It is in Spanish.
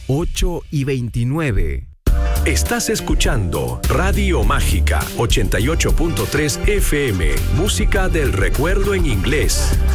8:29. Estás escuchando Radio Mágica 88.3 FM, música del recuerdo en inglés.